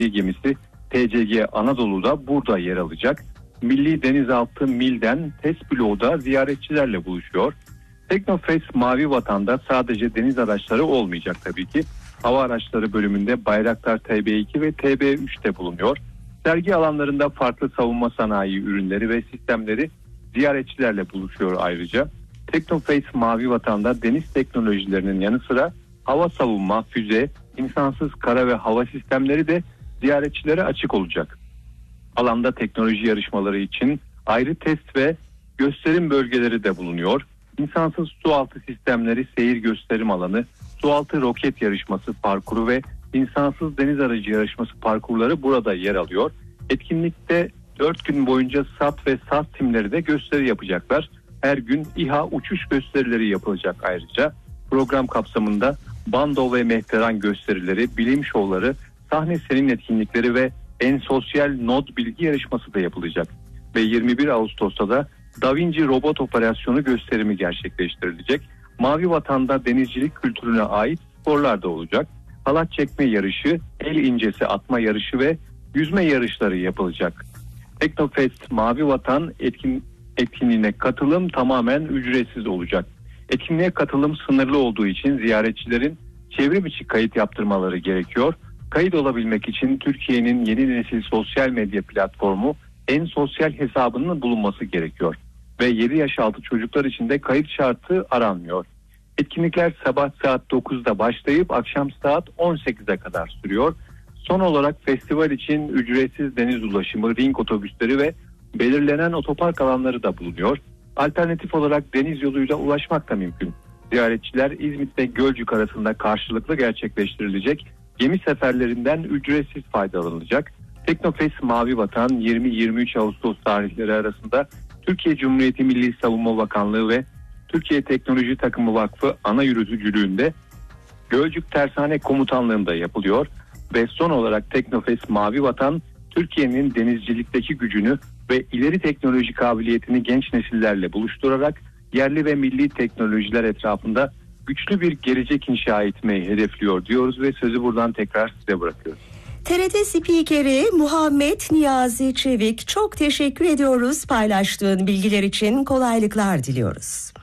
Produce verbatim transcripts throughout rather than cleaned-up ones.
gemisi T C G Anadolu da burada yer alacak. Milli Denizaltı Mil'den test bloğu ziyaretçilerle buluşuyor. Teknofest Mavi Vatan'da sadece deniz araçları olmayacak tabii ki. Hava araçları bölümünde Bayraktar T B iki ve T B üç'te bulunuyor. Sergi alanlarında farklı savunma sanayi ürünleri ve sistemleri ziyaretçilerle buluşuyor ayrıca. Teknofest Mavi Vatan'da deniz teknolojilerinin yanı sıra hava savunma, füze, insansız kara ve hava sistemleri de ziyaretçilere açık olacak. Alanda teknoloji yarışmaları için ayrı test ve gösterim bölgeleri de bulunuyor. İnsansız sualtı sistemleri seyir gösterim alanı, sualtı roket yarışması parkuru ve insansız deniz aracı yarışması parkurları burada yer alıyor. Etkinlikte dört gün boyunca SAT ve SAS timleri de gösteri yapacaklar. Her gün İHA uçuş gösterileri yapılacak ayrıca. Program kapsamında bando ve mehteran gösterileri, bilim şovları, sahne senin etkinlikleri ve en sosyal nod bilgi yarışması da yapılacak. Ve yirmi bir Ağustos'ta da Da Vinci robot operasyonu gösterimi gerçekleştirilecek. Mavi Vatan'da denizcilik kültürüne ait sporlar da olacak. Halat çekme yarışı, el incesi atma yarışı ve yüzme yarışları yapılacak. Teknofest Mavi Vatan etkin, etkinliğine katılım tamamen ücretsiz olacak. Etkinliğe katılım sınırlı olduğu için ziyaretçilerin çevrim içi kayıt yaptırmaları gerekiyor. Kayıt olabilmek için Türkiye'nin yeni nesil sosyal medya platformu En Sosyal hesabının bulunması gerekiyor. Ve yedi yaş altı çocuklar için de kayıt şartı aranmıyor. Etkinlikler sabah saat dokuzda başlayıp akşam saat on sekize kadar sürüyor. Son olarak festival için ücretsiz deniz ulaşımı, ring otobüsleri ve belirlenen otopark alanları da bulunuyor. Alternatif olarak deniz yoluyla ulaşmak da mümkün. Ziyaretçiler İzmit ve Gölcük arasında karşılıklı gerçekleştirilecek gemi seferlerinden ücretsiz faydalanılacak. Teknofest Mavi Vatan yirmi yirmi üç Ağustos tarihleri arasında Türkiye Cumhuriyeti Milli Savunma Bakanlığı ve Türkiye Teknoloji Takımı Vakfı ana yürütücülüğünde Gölcük Tersane Komutanlığı'nda yapılıyor. Ve son olarak Teknofest Mavi Vatan Türkiye'nin denizcilikteki gücünü ve ileri teknoloji kabiliyetini genç nesillerle buluşturarak yerli ve milli teknolojiler etrafında güçlü bir gelecek inşa etmeyi hedefliyor diyoruz ve sözü buradan tekrar size bırakıyoruz. T R T spikeri Muhammed Niyazi Çevik, çok teşekkür ediyoruz paylaştığın bilgiler için, kolaylıklar diliyoruz.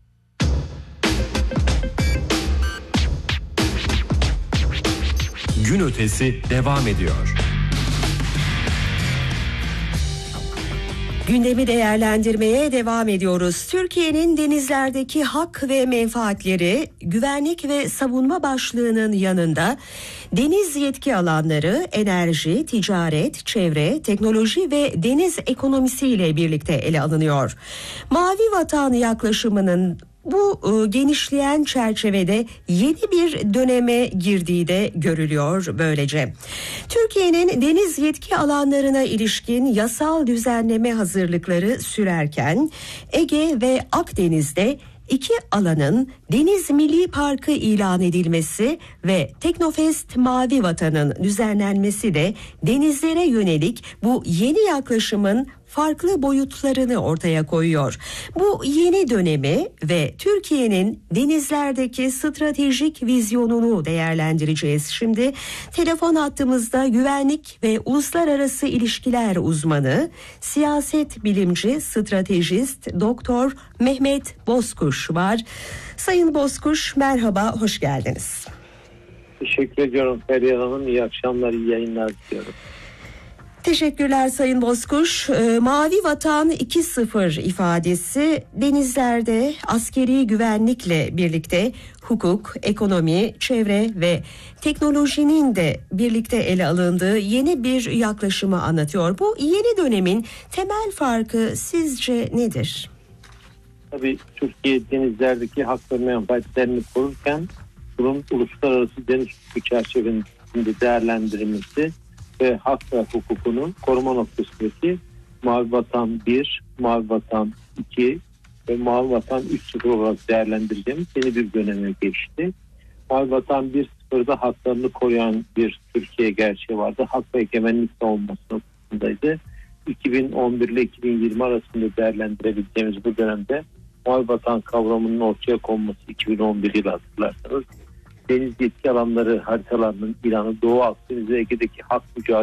Gün ötesi devam ediyor. Gündemi değerlendirmeye devam ediyoruz. Türkiye'nin denizlerdeki hak ve menfaatleri, güvenlik ve savunma başlığının yanında deniz yetki alanları, enerji, ticaret, çevre, teknoloji ve deniz ekonomisiyle birlikte ele alınıyor. Mavi Vatan yaklaşımının bu e, genişleyen çerçevede yeni bir döneme girdiği de görülüyor böylece. Türkiye'nin deniz yetki alanlarına ilişkin yasal düzenleme hazırlıkları sürerken Ege ve Akdeniz'de iki alanın Deniz Milli Parkı ilan edilmesi ve Teknofest Mavi Vatan'ın düzenlenmesi de denizlere yönelik bu yeni yaklaşımın farklı boyutlarını ortaya koyuyor. Bu yeni dönemi ve Türkiye'nin denizlerdeki stratejik vizyonunu değerlendireceğiz. Şimdi telefon hattımızda güvenlik ve uluslararası ilişkiler uzmanı, siyaset bilimci, stratejist Doktor Mehmet Bozkuş var. Sayın Bozkuş, merhaba, hoş geldiniz. Teşekkür ediyorum Feriha Hanım. İyi akşamlar, iyi yayınlar diliyorum. Teşekkürler Sayın Bozkuş. Ee, Mavi Vatan iki sıfır ifadesi denizlerde askeri güvenlikle birlikte hukuk, ekonomi, çevre ve teknolojinin de birlikte ele alındığı yeni bir yaklaşımı anlatıyor. Bu yeni dönemin temel farkı sizce nedir? Tabii Türkiye denizlerdeki hak ve menfaatlerini korurken bunun uluslararası deniz hukuku çerçevesinde değerlendirilmesi ve hak ve hukukunu koruma noktasındaki Mavi Vatan bir, Mavi Vatan iki ve Mavi Vatan üç sıfır olarak değerlendireceğimiz yeni bir döneme geçti. Mavi Vatan bir sıfırda haklarını koruyan bir Türkiye gerçeği vardı. Hak ve egemenlik savunması noktasındaydı. iki bin on bir ile iki bin yirmi arasında değerlendirebileceğimiz bu dönemde Mavi Vatan kavramının ortaya konması iki bin on bir yılı hatırlarsanız deniz yetki alanları haritalarının ilanı, Doğu Akdeniz ve Ege'deki hak mücadelesi